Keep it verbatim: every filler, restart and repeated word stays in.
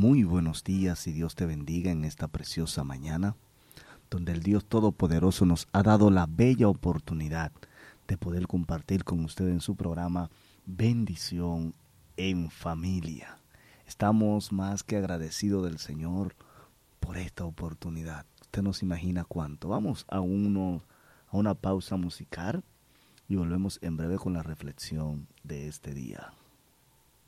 Muy buenos días y Dios te bendiga en esta preciosa mañana, donde el Dios Todopoderoso nos ha dado la bella oportunidad de poder compartir con usted en su programa Bendición en Familia. Estamos más que agradecidos del Señor por esta oportunidad. Usted no se imagina cuánto. Vamos a, uno, a una pausa musical y volvemos en breve con la reflexión de este día.